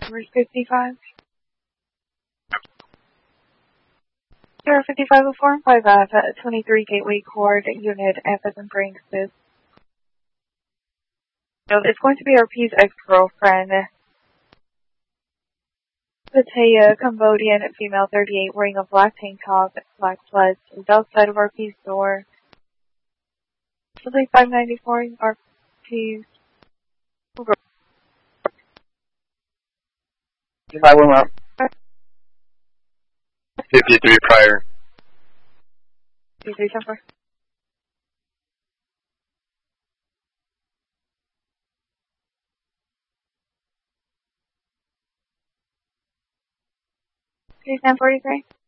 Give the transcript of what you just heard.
Number 55. 5504, 5 23 Gateway Court, Unit F as in Francis. So it's going to be RP's ex-girlfriend. Pattaya, Cambodian, female 38, wearing a black tank top, black plus, is outside of RP's door. Simply 594, RP's. I went up. 53 prior. 53, 10-4. Okay, 1043.